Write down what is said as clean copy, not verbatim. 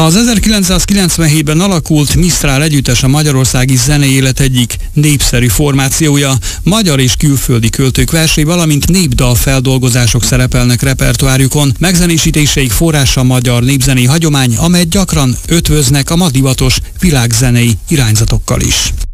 Az 1997-ben alakult Mistral együttes a magyarországi zenei élet egyik népszerű formációja. Magyar és külföldi költők versei, valamint népdal feldolgozások szerepelnek repertoárjukon. Megzenésítéseik forrása magyar népzenei hagyomány, amelyet gyakran ötvöznek a ma divatos világzenei irányzatokkal is.